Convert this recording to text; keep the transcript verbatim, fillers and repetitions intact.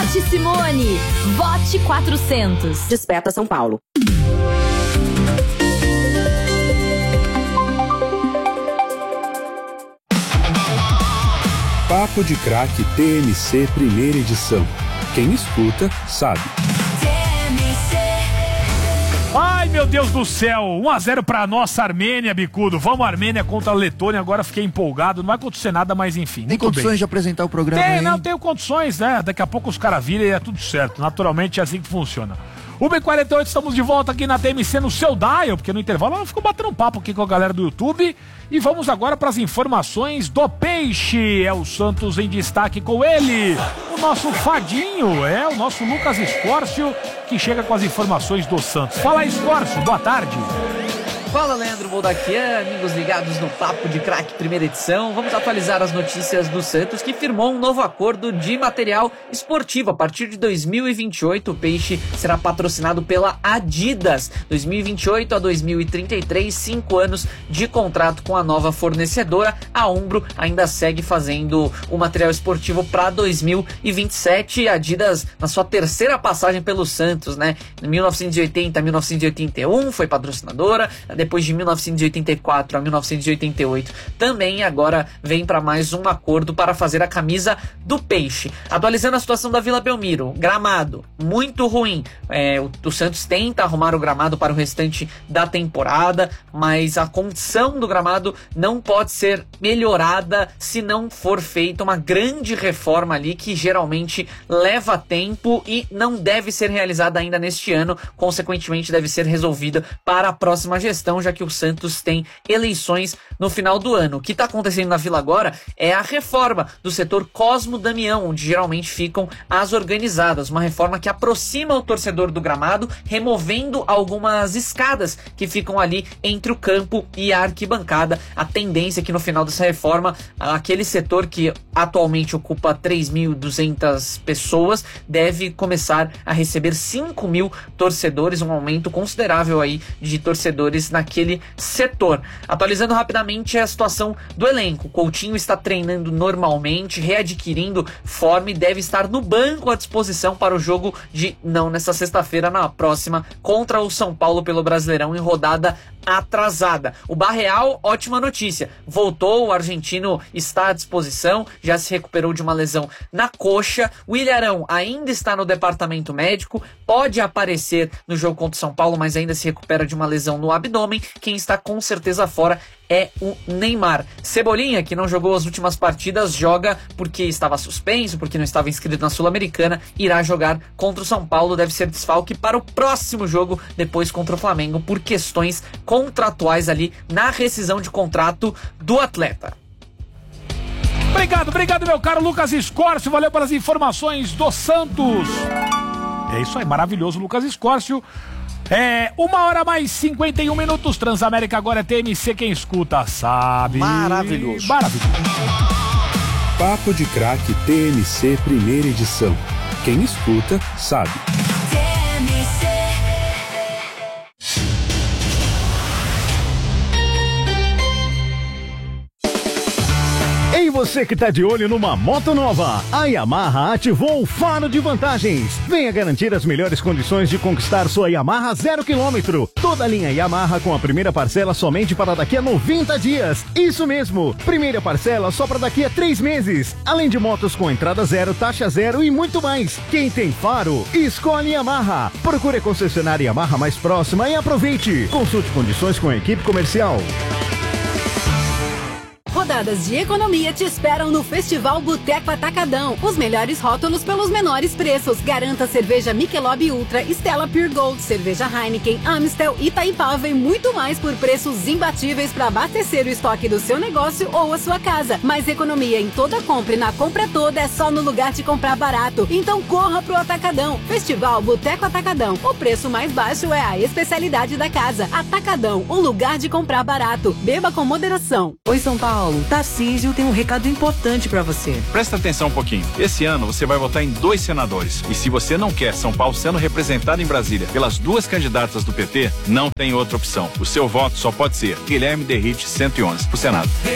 Vote Simone. Vote quatrocentos. Desperta São Paulo. Papo de Craque T M C primeira edição. Quem escuta, sabe. Ai, meu Deus do céu, um a zero pra nossa Armênia, Bicudo. Vamos, Armênia contra a Letônia, agora fiquei empolgado, não vai acontecer nada, mas enfim. Tem condições bem. de apresentar o programa Tem, aí? não, tenho condições, né? Daqui a pouco os caras viram e é tudo certo. Naturalmente é assim que funciona. uma e quarenta e oito, estamos de volta aqui na T M C no seu dial, porque no intervalo ela ficou batendo um papo aqui com a galera do YouTube. E vamos agora para as informações do Peixe. É o Santos em destaque com ele, o nosso fadinho, é o nosso Lucas Escórcio, que chega com as informações do Santos. Fala aí, Escórcio, boa tarde. Fala, Leandro Boldaquian, amigos ligados no Papo de Craque primeira edição. Vamos atualizar as notícias do Santos, que firmou um novo acordo de material esportivo. A partir de dois mil e vinte e oito, o Peixe será patrocinado pela Adidas. dois mil e vinte e oito a dois mil e trinta e três, cinco anos de contrato com a nova fornecedora. A Umbro ainda segue fazendo o material esportivo para dois mil e vinte e sete. A Adidas, na sua terceira passagem pelo Santos, né? Em mil novecentos e oitenta a mil novecentos e oitenta e um, foi patrocinadora. Depois de mil novecentos e oitenta e quatro a mil novecentos e oitenta e oito, também agora vem para mais um acordo para fazer a camisa do Peixe. Atualizando a situação da Vila Belmiro, gramado muito ruim. É, o, o Santos tenta arrumar o gramado para o restante da temporada, mas a condição do gramado não pode ser melhorada se não for feita uma grande reforma ali, que geralmente leva tempo e não deve ser realizada ainda neste ano. Consequentemente, deve ser resolvida para a próxima gestão, já que o Santos tem eleições no final do ano. O que está acontecendo na Vila agora é a reforma do setor Cosmo Damião, onde geralmente ficam as organizadas. Uma reforma que aproxima o torcedor do gramado, removendo algumas escadas que ficam ali entre o campo e a arquibancada. A tendência é que no final dessa reforma, aquele setor que atualmente ocupa três mil e duzentas pessoas deve começar a receber cinco mil torcedores, um aumento considerável aí de torcedores naquele setor. Atualizando rapidamente a situação do elenco. Coutinho está treinando normalmente, readquirindo forma e deve estar no banco à disposição para o jogo de, não nessa sexta-feira, na próxima, contra o São Paulo pelo Brasileirão em rodada atrasada. O Barreal, ótima notícia, voltou, o argentino está à disposição, já se recuperou de uma lesão na coxa. O Ilharão ainda está no departamento médico, pode aparecer no jogo contra o São Paulo, mas ainda se recupera de uma lesão no abdômen. Quem está com certeza fora é o Neymar. Cebolinha, que não jogou as últimas partidas, joga porque estava suspenso, porque não estava inscrito na Sul-Americana, irá jogar contra o São Paulo, deve ser desfalque para o próximo jogo, depois contra o Flamengo, por questões contratuais ali na rescisão de contrato do atleta. Obrigado, obrigado, meu caro Lucas Escórcio, valeu pelas informações do Santos. É isso aí, maravilhoso, Lucas Escórcio. É, uma hora mais cinquenta e um minutos, Transamérica agora é T M C, quem escuta sabe. Maravilhoso. Maravilhoso. Papo de Craque T M C primeira edição. Quem escuta, sabe. Ei, você que tá de olho numa moto nova, a Yamaha ativou o faro de vantagens. Venha garantir as melhores condições de conquistar sua Yamaha zero quilômetro. Toda a linha Yamaha com a primeira parcela somente para daqui a noventa dias. Isso mesmo, primeira parcela só para daqui a três meses. Além de motos com entrada zero, taxa zero e muito mais. Quem tem faro, escolhe Yamaha. Procure a concessionária Yamaha mais próxima e aproveite. Consulte condições com a equipe comercial. Rodadas de economia te esperam no Festival Boteco Atacadão. Os melhores rótulos pelos menores preços. Garanta cerveja Michelob Ultra, Stella Pure Gold, cerveja Heineken, Amstel, Itaipava e muito mais por preços imbatíveis para abastecer o estoque do seu negócio ou a sua casa. Mais economia em toda compra e na compra toda é só no lugar de comprar barato. Então corra pro Atacadão. Festival Boteco Atacadão. O preço mais baixo é a especialidade da casa. Atacadão, o lugar de comprar barato. Beba com moderação. Oi, São Paulo. Tarcísio tem um recado importante pra você. Presta atenção um pouquinho. Esse ano você vai votar em dois senadores. E se você não quer São Paulo sendo representado em Brasília pelas duas candidatas do P T, não tem outra opção. O seu voto só pode ser Guilherme Derrite cento e onze pro Senado.